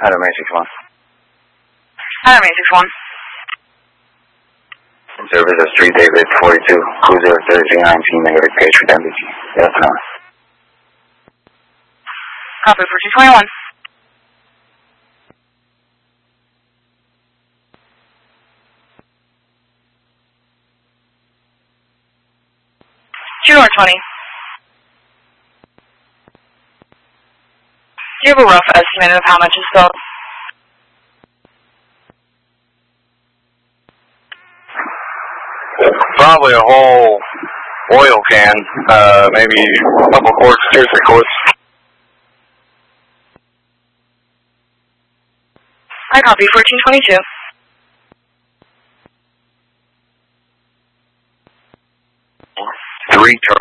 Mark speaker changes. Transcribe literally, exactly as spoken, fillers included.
Speaker 1: Adam eight six one.
Speaker 2: Adam eight six one.
Speaker 1: Service of Street David forty-two, Cruiser thirty-three nineteen, negative gauge for damage. Yes, no.
Speaker 2: Copy for two twenty-one. two twenty. Do you have a rough estimate of how much is sold?
Speaker 1: Probably a whole oil can, uh, maybe a couple quarts, two or three quarts.
Speaker 2: I copy fourteen twenty-two.
Speaker 1: Three